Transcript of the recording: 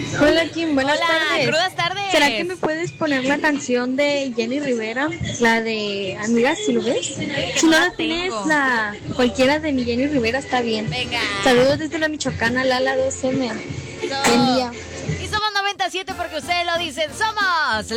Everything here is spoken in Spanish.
Hola Kim, buenas Hola, tardes. crudas tardes. ¿Será que me puedes poner la canción de Jenny Rivera? La de Amiga, si lo ves. Que Si no no la la tienes, tengo. la cualquiera de mi Jenny Rivera está bien. Venga. Saludos desde la Michoacana, Lala 2M. Buen día. Y somos 97 porque ustedes lo dicen. Somos